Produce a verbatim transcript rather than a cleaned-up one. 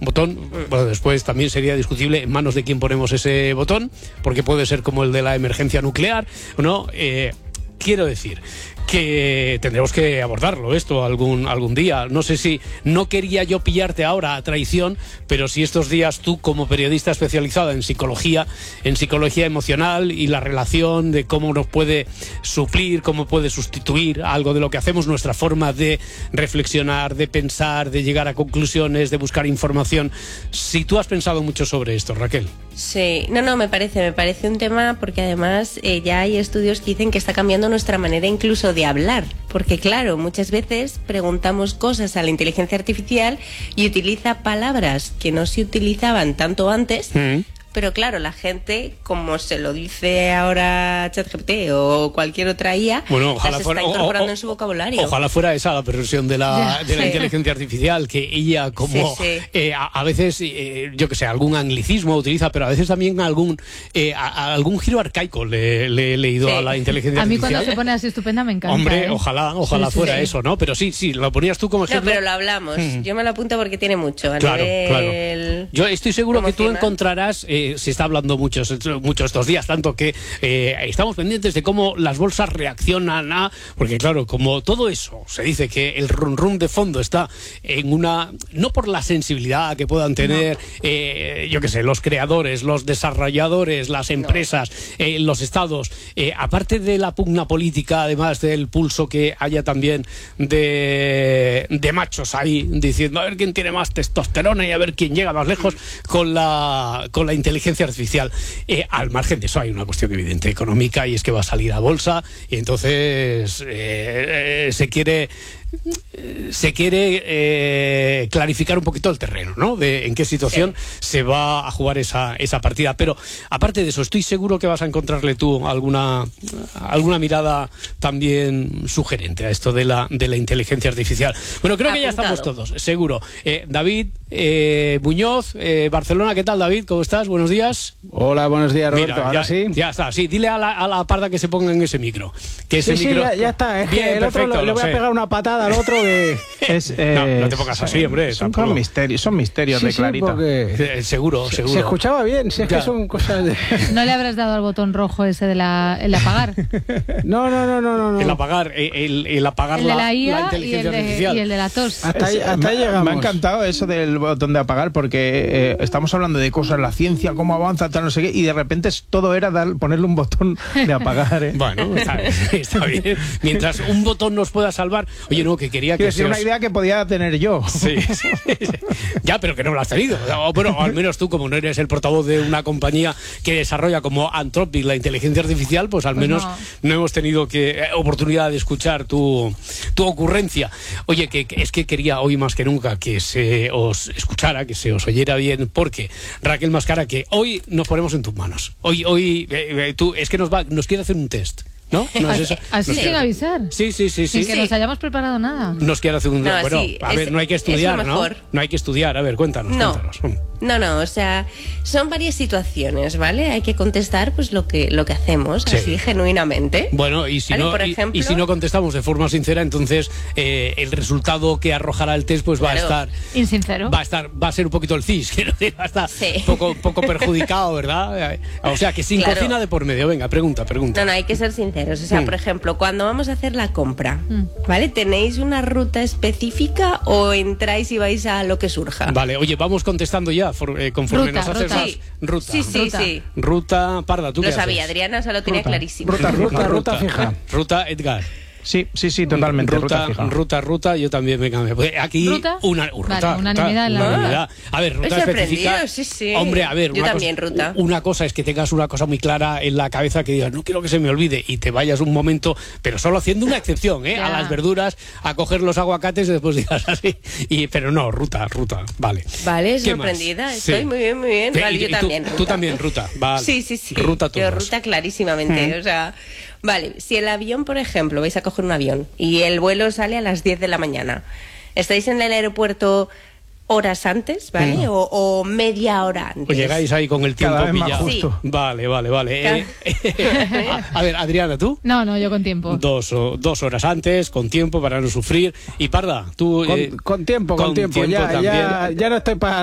botón, bueno, después también sería discutible en manos de quién ponemos ese botón, porque puede ser como el de la emergencia nuclear, ¿no? Eh, quiero decir que tendremos que abordarlo esto algún algún día. No sé si, no quería yo pillarte ahora a traición, pero si estos días tú, como periodista especializada en psicología, en psicología emocional y la relación de cómo nos puede suplir, cómo puede sustituir algo de lo que hacemos, nuestra forma de reflexionar, de pensar, de llegar a conclusiones, de buscar información, si tú has pensado mucho sobre esto, Raquel. Sí, no, no, me parece, me parece un tema porque además eh, ya hay estudios que dicen que está cambiando nuestra manera incluso de hablar, porque claro, muchas veces preguntamos cosas a la inteligencia artificial y utiliza palabras que no se utilizaban tanto antes. Mm. Pero claro, la gente, como se lo dice ahora ChatGPT o cualquier otra I A, bueno, ojalá las fuera, está incorporando o, o, en su vocabulario. Ojalá fuera esa la versión de la, de la sí. inteligencia artificial, que ella como sí, sí. Eh, a, a veces, eh, yo que sé, algún anglicismo utiliza, pero a veces también algún eh, a, a algún giro arcaico le, le he leído sí. a la inteligencia a mí artificial. A mí cuando se pone así estupenda me encanta. Hombre, ¿eh? ojalá, ojalá sí, fuera sí. eso, ¿no? Pero sí, sí, lo ponías tú como ejemplo. No, pero lo hablamos. Mm. Yo me lo apunto porque tiene mucho a claro, nivel... Claro. Yo estoy seguro que tú encontrarás, eh, se está hablando muchos, muchos estos días, tanto que eh, estamos pendientes de cómo las bolsas reaccionan a... Porque claro, como todo eso, se dice que el rum rum de fondo está en una... No por la sensibilidad que puedan tener, no. eh, yo qué sé, los creadores, los desarrolladores, las empresas, no. eh, los estados, eh, aparte de la pugna política, además del pulso que haya también de, de machos ahí, diciendo a ver quién tiene más testosterona y a ver quién llega más lejos con la, con la inteligencia artificial. Eh, al margen de eso hay una cuestión evidente económica, y es que va a salir a bolsa, y entonces eh, eh, se quiere se quiere eh, clarificar un poquito el terreno, ¿no? De en qué situación sí. se va a jugar esa, esa partida. Pero aparte de eso, estoy seguro que vas a encontrarle tú alguna alguna mirada también sugerente a esto de la, de la inteligencia artificial. Bueno, creo Apuntado. que ya estamos todos, seguro. Eh, David eh, Muñoz, eh, Barcelona, ¿qué tal, David? ¿Cómo estás? Buenos días. Hola, buenos días, Roberto. Mira, Ahora ya, sí. Ya está, sí. Dile a la, a la parda que se ponga en ese micro. Que ese sí, micro... sí, ya, ya está. Es Bien, que el perfecto, otro lo, le voy sé. a pegar una patada al otro que... Es, eh, no, no te pongas así, son, hombre. Son, son misterios, son misterios sí, de Clarita. Sí, porque... Seguro, se, seguro. Se escuchaba bien, si es ya. que son cosas de... ¿No le habrás dado al botón rojo ese de la, el apagar? No, no, no, no, no. El apagar, el, el apagar el de la, I A la inteligencia y el de, artificial. Y el de la tos. Hasta ahí, hasta ahí llegamos. Me ha encantado eso del botón de apagar, porque eh, estamos hablando de cosas, la ciencia, cómo avanza, tal, no sé qué, y de repente todo era dar, ponerle un botón de apagar. ¿eh? Bueno, está, está bien. Mientras un botón nos pueda salvar. Oye, no, que quería que... Es una idea que podía tener yo. Sí, sí, sí. Ya, pero que no lo has tenido. O, bueno, al menos tú, como no eres el portavoz de una compañía que desarrolla como Anthropic la inteligencia artificial, pues al pues menos no. no hemos tenido que eh, oportunidad de escuchar tu, tu ocurrencia. Oye, que, que es que quería hoy más que nunca que se os escuchara, que se os oyera bien, porque Raquel Mascara, que hoy nos ponemos en tus manos. Hoy, hoy eh, eh, tú, es que nos va, nos quiere hacer un test. ¿No? ¿No es eso? Así nos sin quiere... avisar. Sí, sí, sí, sí. Sin que sí. nos hayamos preparado nada. Nos quiere hacer un... No, bueno, sí, a es, ver, no hay que estudiar, ¿no? No hay que estudiar. A ver, cuéntanos, no. cuéntanos. No, no, o sea, son varias situaciones, ¿vale? Hay que contestar pues lo que lo que hacemos, sí. así genuinamente. Bueno, y si, ¿vale? no, Por y, ejemplo, y si no contestamos de forma sincera, entonces eh, el resultado que arrojará el test pues claro. va a estar... Insincero. Va a estar, va a ser un poquito el cis, quiero decir, va a estar sí. poco, poco perjudicado, ¿verdad? O sea, que sin claro. cocina de por medio. Venga, pregunta, pregunta. No, no, hay que ser sinceros. O sea, mm. por ejemplo, cuando vamos a hacer la compra, mm. ¿vale? ¿Tenéis una ruta específica o entráis y vais a lo que surja? Vale, oye, vamos contestando ya, for, eh, conforme ruta, nos haces ruta. más. Sí. Ruta. Sí, sí, ruta. sí. Ruta, Parda, ¿tú lo qué sabía, haces? Adriana se lo tenía ruta. clarísimo. Ruta, ruta, ruta, ruta, ruta fija. Ruta, Edgar. Sí, sí, sí, totalmente. Ruta, ruta, ruta, ruta, yo también me cambio. Aquí ¿Ruta? una uh, ruta, vale, unanimidad en la unanimidad. A ver, ruta específica. Sí, sí. Hombre, a ver, yo una también cosa, ruta. Una cosa es que tengas una cosa muy clara en la cabeza que digas, no quiero que se me olvide y te vayas un momento, pero solo haciendo una excepción, ¿eh? A las verduras, a coger los aguacates y después digas así. Y, pero no, ruta, ruta, vale. Vale, sorprendida, más? Estoy sí. muy bien, muy bien. Vale, yo tú, también ruta. Tú también ruta, vale. Sí, sí, sí. Ruta yo ruta clarísimamente, mm. o sea... Vale, si el avión, por ejemplo, vais a coger un avión y el vuelo sale a las diez de la mañana, ¿estáis en el aeropuerto horas antes, ¿vale? Mm. O, o media hora antes. O llegáis ahí con el tiempo pillado. Sí. Vale, vale, vale. Eh, eh, a, a ver, Adriana, ¿tú? No, no, yo con tiempo. Dos, o, dos horas antes, con tiempo para no sufrir. Y Parda, tú... Con, eh, con tiempo, con, con tiempo. tiempo ya, ya, ya no estoy para...